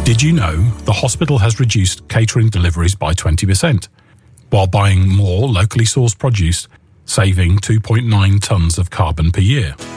Did you know the hospital has reduced catering deliveries by 20% while buying more locally sourced produce, saving 2.9 tonnes of carbon per year?